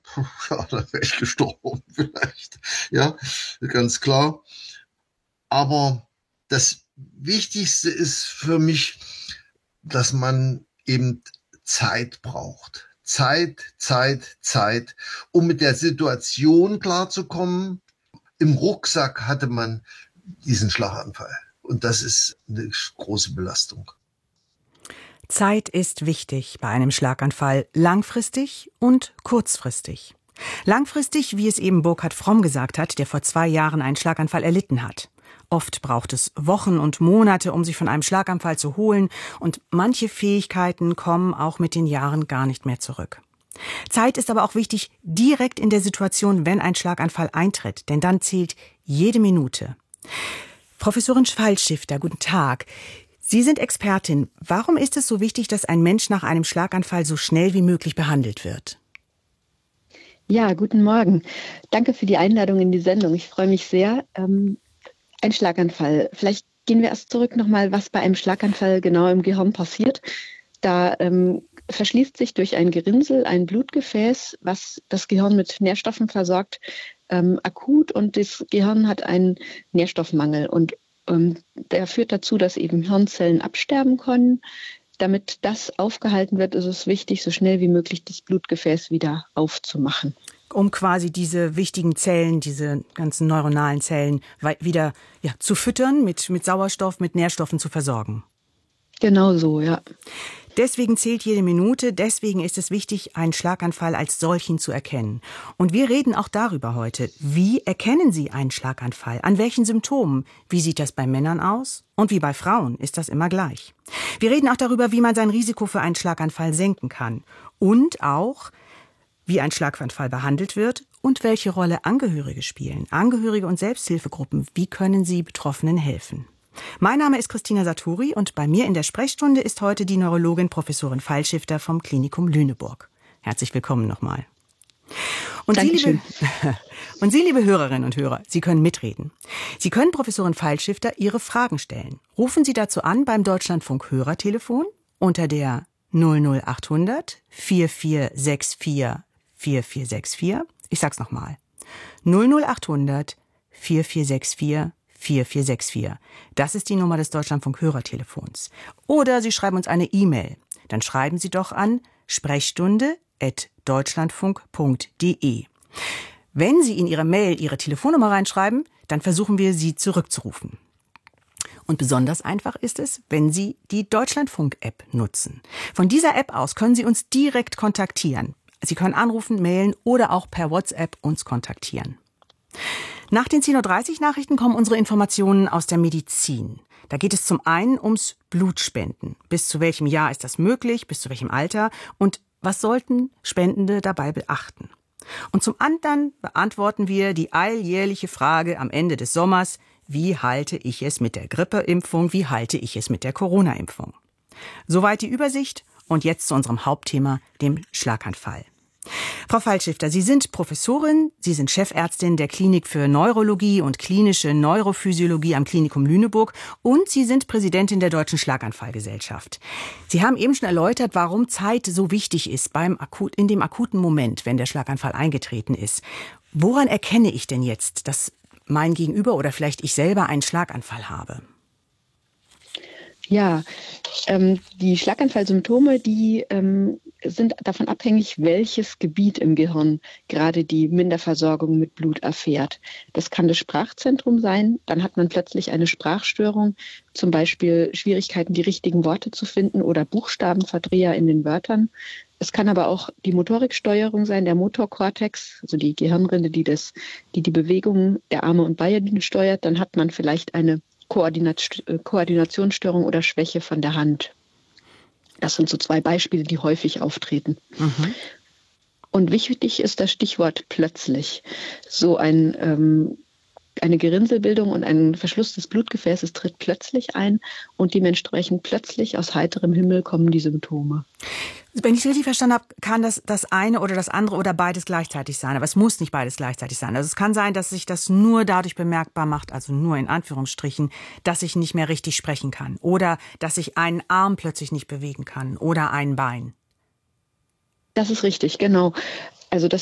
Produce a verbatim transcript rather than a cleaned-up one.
Ja, da wäre ich gestorben vielleicht. Ja, ganz klar. Aber das Wichtigste ist für mich, dass man eben Zeit braucht. Zeit, Zeit, Zeit, um mit der Situation klarzukommen. Im Rucksack hatte man diesen Schlaganfall. Und das ist eine große Belastung. Zeit ist wichtig bei einem Schlaganfall, langfristig und kurzfristig. Langfristig, wie es eben Burkhard Fromm gesagt hat, der vor zwei Jahren einen Schlaganfall erlitten hat. Oft braucht es Wochen und Monate, um sich von einem Schlaganfall zu holen, und manche Fähigkeiten kommen auch mit den Jahren gar nicht mehr zurück. Zeit ist aber auch wichtig direkt in der Situation, wenn ein Schlaganfall eintritt, denn dann zählt jede Minute. Professorin Pfeilschifter, guten Tag. Sie sind Expertin. Warum ist es so wichtig, dass ein Mensch nach einem Schlaganfall so schnell wie möglich behandelt wird? Ja, guten Morgen. Danke für die Einladung in die Sendung. Ich freue mich sehr. Ähm, ein Schlaganfall. Vielleicht gehen wir erst zurück nochmal, was bei einem Schlaganfall genau im Gehirn passiert. Da ähm, verschließt sich durch ein Gerinnsel ein Blutgefäß, was das Gehirn mit Nährstoffen versorgt, ähm, akut, und das Gehirn hat einen Nährstoffmangel. Und ähm, der führt dazu, dass eben Hirnzellen absterben können. Damit das aufgehalten wird, ist es wichtig, so schnell wie möglich das Blutgefäß wieder aufzumachen. Um quasi diese wichtigen Zellen, diese ganzen neuronalen Zellen wieder ja, zu füttern, mit, mit Sauerstoff, mit Nährstoffen zu versorgen. Genau so, ja. Deswegen zählt jede Minute, deswegen ist es wichtig, einen Schlaganfall als solchen zu erkennen. Und wir reden auch darüber heute. Wie erkennen Sie einen Schlaganfall? An welchen Symptomen? Wie sieht das bei Männern aus? Und wie bei Frauen ist das immer gleich. Wir reden auch darüber, wie man sein Risiko für einen Schlaganfall senken kann. Und auch, wie ein Schlaganfall behandelt wird und welche Rolle Angehörige spielen. Angehörige und Selbsthilfegruppen, wie können sie Betroffenen helfen? Mein Name ist Christina Sartori und bei mir in der Sprechstunde ist heute die Neurologin Professorin Pfeilschifter vom Klinikum Lüneburg. Herzlich willkommen nochmal. Und Sie, liebe, und Sie, liebe Hörerinnen und Hörer, Sie können mitreden. Sie können Professorin Pfeilschifter Ihre Fragen stellen. Rufen Sie dazu an beim Deutschlandfunk Hörertelefon unter der null null achthundert vier vier sechs vier vier vier sechs vier. Ich sag's nochmal. null null achthundert vier vier sechs vier vier vier sechs vier. Das ist die Nummer des Deutschlandfunk Hörertelefons. Oder Sie schreiben uns eine E-Mail. Dann schreiben Sie doch an sprechstunde at deutschlandfunk punkt de. Wenn Sie in Ihre Mail Ihre Telefonnummer reinschreiben, dann versuchen wir, Sie zurückzurufen. Und besonders einfach ist es, wenn Sie die Deutschlandfunk-App nutzen. Von dieser App aus können Sie uns direkt kontaktieren. Sie können anrufen, mailen oder auch per WhatsApp uns kontaktieren. Nach den zehn Uhr dreißig Nachrichten kommen unsere Informationen aus der Medizin. Da geht es zum einen ums Blutspenden. Bis zu welchem Jahr ist das möglich, bis zu welchem Alter und was sollten Spendende dabei beachten? Und zum anderen beantworten wir die alljährliche Frage am Ende des Sommers: Wie halte ich es mit der Grippeimpfung, wie halte ich es mit der Corona-Impfung? Soweit die Übersicht und jetzt zu unserem Hauptthema, dem Schlaganfall. Frau Pfeilschifter, Sie sind Professorin, Sie sind Chefärztin der Klinik für Neurologie und klinische Neurophysiologie am Klinikum Lüneburg und Sie sind Präsidentin der Deutschen Schlaganfallgesellschaft. Sie haben eben schon erläutert, warum Zeit so wichtig ist beim akut, in dem akuten Moment, wenn der Schlaganfall eingetreten ist. Woran erkenne ich denn jetzt, dass mein Gegenüber oder vielleicht ich selber einen Schlaganfall habe? Ja, ähm, die Schlaganfallsymptome, die ähm, sind davon abhängig, welches Gebiet im Gehirn gerade die Minderversorgung mit Blut erfährt. Das kann das Sprachzentrum sein, dann hat man plötzlich eine Sprachstörung, zum Beispiel Schwierigkeiten, die richtigen Worte zu finden oder Buchstabenverdreher in den Wörtern. Es kann aber auch die Motoriksteuerung sein, der Motorkortex, also die Gehirnrinde, die das, die, die Bewegungen der Arme und Beine steuert. Dann hat man vielleicht eine Koordinat- Koordinationsstörung oder Schwäche von der Hand. Das sind so zwei Beispiele, die häufig auftreten. Mhm. Und wichtig ist das Stichwort plötzlich. So ein, ähm, eine Gerinnselbildung und ein Verschluss des Blutgefäßes tritt plötzlich ein und dementsprechend plötzlich aus heiterem Himmel kommen die Symptome. Wenn ich es richtig verstanden habe, kann das das eine oder das andere oder beides gleichzeitig sein. Aber es muss nicht beides gleichzeitig sein. Also es kann sein, dass sich das nur dadurch bemerkbar macht, also nur in Anführungsstrichen, dass ich nicht mehr richtig sprechen kann. Oder dass ich einen Arm plötzlich nicht bewegen kann oder ein Bein. Das ist richtig, genau. Also das